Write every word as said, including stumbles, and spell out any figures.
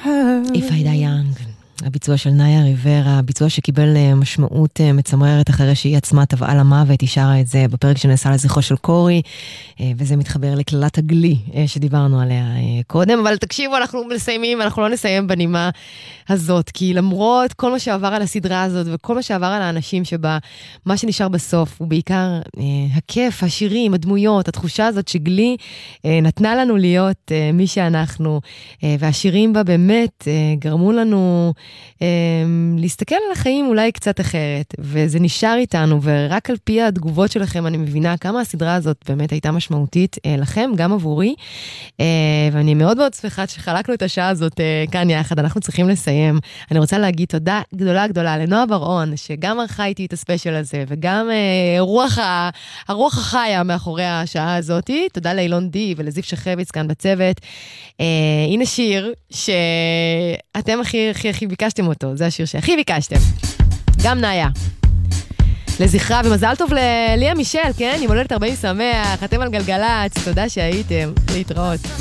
If I Die Young, הביצוע של נאיה ריברה, הביצוע שקיבל משמעות מצמררת אחרי שהיא עצמה טבעה למוות, היא שרה את זה בפרק שנעשה לזכרו של קורי, וזה מתחבר לכללת הגלי שדיברנו עליה קודם, אבל תקשיבו, אנחנו מסיימים, אנחנו לא נסיים בנימה הזאת, כי למרות כל מה שעבר על הסדרה הזאת, וכל מה שעבר על האנשים שבה, מה שנשאר בסוף, הוא בעיקר הכיף, השירים, הדמויות, התחושה הזאת שגלי נתנה לנו להיות מי שאנחנו, והשירים בה באמת גרמו לנו להסתכל על החיים אולי קצת אחרת, וזה נשאר איתנו, ורק על פי התגובות שלכם אני מבינה כמה הסדרה הזאת באמת הייתה משמעותית לכם, גם עבורי, ואני מאוד מאוד שמחה שחלקנו את השעה הזאת כאן יחד, אנחנו צריכים לסיים. אני רוצה להגיד תודה גדולה גדולה לנועה בר-און, שגם ערכה איתי את הספיישל הזה, וגם רוח, הרוח החיה מאחורי השעה הזאת. תודה לאילון די ולזיו שחביץ כאן בצוות. הנה שיר שאתם הכי הכי הכי ביקשתם אותו, זה השיר שהכי ביקשתם. גם נאיה. לזכרה, ומזל טוב לליה מישל, כן? עם הולדת ארבעים שמח, אתם על גלגלץ, תודה שהייתם, להתראות.